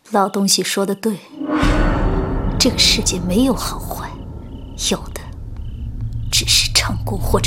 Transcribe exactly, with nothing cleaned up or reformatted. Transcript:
老东西说的对，这个世界没有好坏，有的只是成功或者